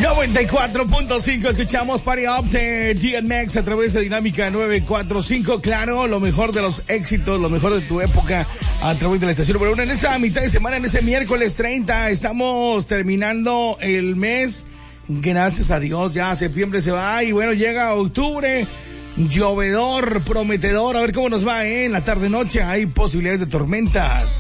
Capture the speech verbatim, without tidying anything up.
noventa y cuatro punto cinco, escuchamos Party Up de D N X a través de Dinámica nueve cuatro cinco. Claro, lo mejor de los éxitos, lo mejor de tu época a través de la estación número uno. En esta mitad de semana, en ese miércoles treinta, estamos terminando el mes. Gracias a Dios, ya septiembre se va y bueno, llega octubre. Llovedor, prometedor, a ver cómo nos va, ¿eh? En la tarde-noche hay posibilidades de tormentas.